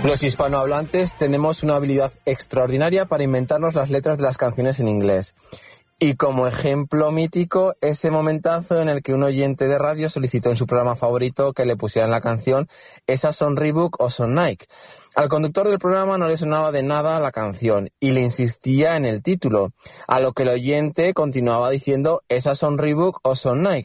Los hispanohablantes tenemos una habilidad extraordinaria para inventarnos las letras de las canciones en inglés. Y como ejemplo mítico, ese momentazo en el que un oyente de radio solicitó en su programa favorito que le pusieran la canción ¿Esas son Reebok o son Nike? Al conductor del programa no le sonaba de nada la canción y le insistía en el título, a lo que el oyente continuaba diciendo ¿Esas son Reebok o son Nike?